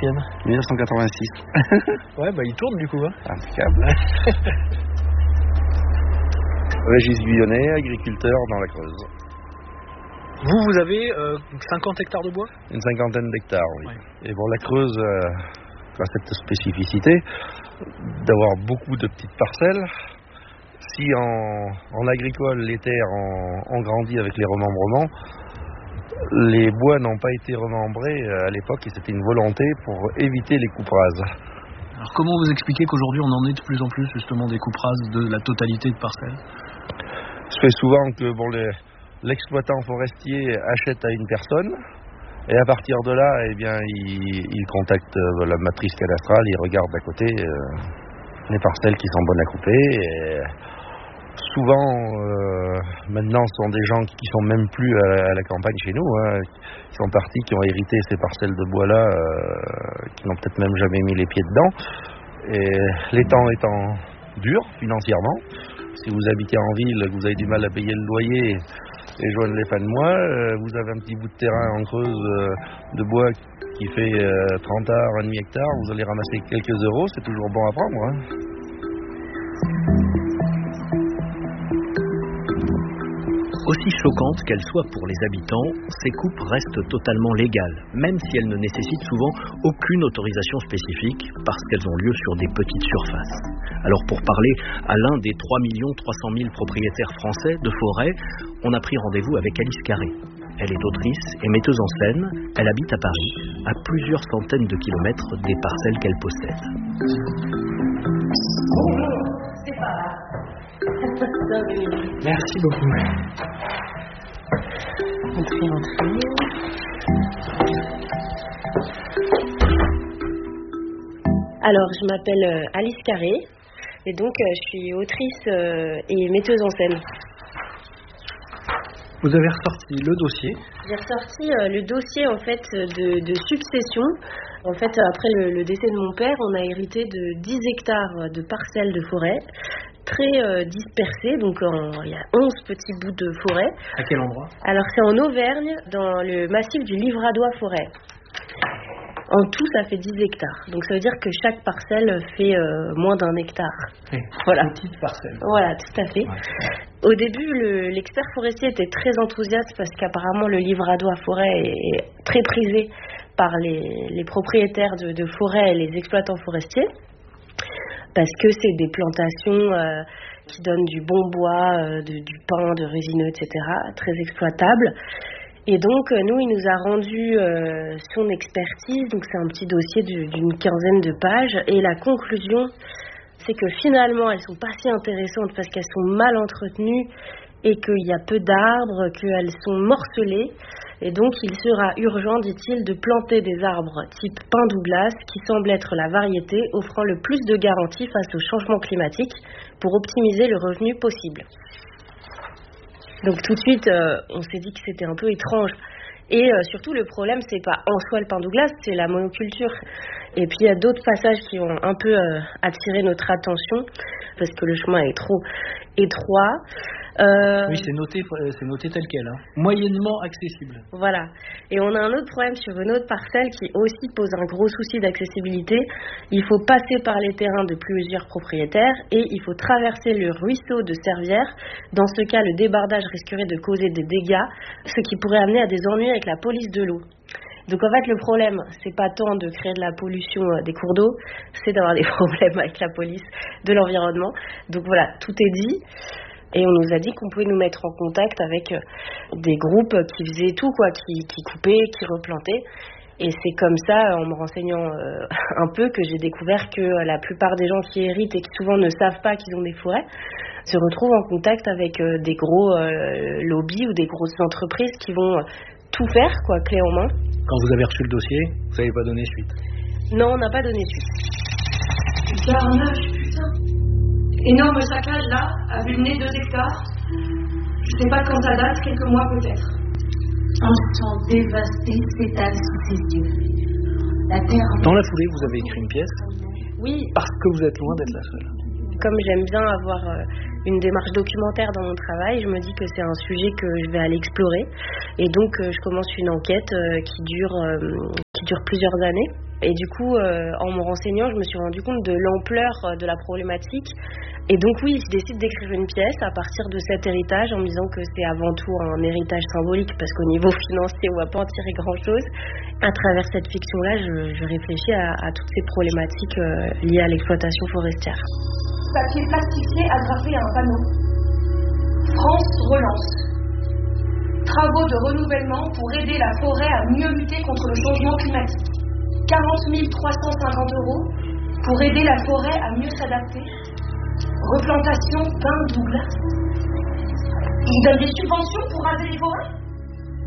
ancienne? 1986. Ouais, il tourne du coup. Hein. Impeccable. Régis Guyonnet, agriculteur dans la Creuse. Vous avez 50 hectares de bois? Une cinquantaine d'hectares, oui. Ouais. Et bon, la Creuse a cette spécificité d'avoir beaucoup de petites parcelles. Si en agricole, les terres ont grandi avec les remembrements, les bois n'ont pas été remembrés à l'époque et c'était une volonté pour éviter les coupes rases. Alors comment vous expliquez qu'aujourd'hui on en est de plus en plus justement des coupes rases de la totalité de parcelles? Se fait souvent que l'exploitant forestier achète à une personne et à partir de là, il contacte la matrice cadastrale, il regarde à côté les parcelles qui sont bonnes à couper. Et souvent, maintenant, ce sont des gens qui sont même plus à la campagne chez nous, qui sont partis, qui ont hérité ces parcelles de bois-là, qui n'ont peut-être même jamais mis les pieds dedans. Et les temps étant durs financièrement, si vous habitez en ville, que vous avez du mal à payer le loyer et joindre les fins de mois, vous avez un petit bout de terrain en Creuse de bois qui fait 30 arts, un demi-hectare, vous allez ramasser quelques euros, c'est toujours bon à prendre. Aussi choquantes qu'elles soient pour les habitants, ces coupes restent totalement légales, même si elles ne nécessitent souvent aucune autorisation spécifique, parce qu'elles ont lieu sur des petites surfaces. Alors pour parler à l'un des 3 300 000 propriétaires français de forêts, on a pris rendez-vous avec Alice Carré. Elle est autrice et metteuse en scène, elle habite à Paris, à plusieurs centaines de kilomètres des parcelles qu'elle possède. Bonjour, c'est pas là. Merci beaucoup. Entrez. Alors, je m'appelle Alice Carré et donc je suis autrice et metteuse en scène. Vous avez ressorti le dossier. J'ai ressorti le dossier en fait de succession. En fait, après le décès de mon père, on a hérité de 10 hectares de parcelles de forêt, très dispersées, donc il y a 11 petits bouts de forêt. À quel endroit? Alors c'est en Auvergne, dans le massif du Livradois-Forêt. En tout, ça fait 10 hectares. Donc ça veut dire que chaque parcelle fait moins d'1 hectare. Oui, voilà. Petite parcelle. Voilà, tout à fait. Ouais. Au début, l'expert forestier était très enthousiaste parce qu'apparemment le Livradois-Forêt est très prisé par les propriétaires de forêts et les exploitants forestiers, parce que c'est des plantations qui donnent du bon bois, du pin, de résineux, etc., très exploitables. Et donc, nous, il nous a rendu son expertise, donc c'est un petit dossier d'une quinzaine de pages, et la conclusion, c'est que finalement, elles sont pas si intéressantes parce qu'elles sont mal entretenues et qu'il y a peu d'arbres, qu'elles sont morcelées. Et donc, il sera urgent, dit-il, de planter des arbres type pin Douglas, qui semble être la variété offrant le plus de garanties face au changement climatique pour optimiser le revenu possible. Donc, tout de suite, on s'est dit que c'était un peu étrange. Et surtout, le problème, c'est pas en soi le pin Douglas, c'est la monoculture. Et puis, il y a d'autres passages qui ont un peu attiré notre attention, parce que le chemin est trop étroit. Oui, c'est noté tel quel, hein. Moyennement accessible. Voilà. Et on a un autre problème sur une autre parcelle qui aussi pose un gros souci d'accessibilité. Il faut passer par les terrains de plusieurs propriétaires et il faut traverser le ruisseau de Servières. Dans ce cas, le débardage risquerait de causer des dégâts, ce qui pourrait amener à des ennuis avec la police de l'eau. Donc en fait, le problème, c'est pas tant de créer de la pollution des cours d'eau, c'est d'avoir des problèmes avec la police de l'environnement. Donc voilà, tout est dit. Et on nous a dit qu'on pouvait nous mettre en contact avec des groupes qui faisaient tout, quoi, qui coupaient, qui replantaient. Et c'est comme ça, en me renseignant un peu, que j'ai découvert que la plupart des gens qui héritent et qui souvent ne savent pas qu'ils ont des forêts se retrouvent en contact avec des gros lobbies ou des grosses entreprises qui vont tout faire, quoi, clé en main. Quand vous avez reçu le dossier, vous n'avez pas donné suite? Non, on n'a pas donné suite. Carnage, putain. Énorme saccage là, à vue de nez 2 hectares. Je sais pas quand ça date, quelques mois peut-être. Un champ dévasté s'étale sous ses yeux. La terre... Dans la foulée, vous avez écrit une pièce? Oui. Parce que vous êtes loin d'être la seule. Comme j'aime bien avoir une démarche documentaire dans mon travail, je me dis que c'est un sujet que je vais aller explorer. Et donc, je commence une enquête qui dure plusieurs années. Et du coup, en me renseignant, je me suis rendu compte de l'ampleur de la problématique. Et donc oui, je décide d'écrire une pièce à partir de cet héritage en me disant que c'est avant tout un héritage symbolique parce qu'au niveau financier, on ne va pas en tirer grand-chose. À travers cette fiction-là, je réfléchis à toutes ces problématiques liées à l'exploitation forestière. Papier plastifié agrafé à un panneau. France relance. Travaux de renouvellement pour aider la forêt à mieux lutter contre le changement climatique. 40 350 € pour aider la forêt à mieux s'adapter. Replantation pin Douglas. Ils donnent des subventions pour raser les forêts ?